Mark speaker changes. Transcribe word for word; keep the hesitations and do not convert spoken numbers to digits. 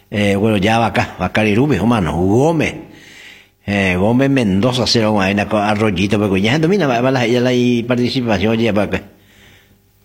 Speaker 1: Eh, bueno, ya va acá, va Carirube, humano, Gómez. Eh, Gómez Mendoza, cero, una arroyito, porque ya domina, va la, ya la participación, ya va acá.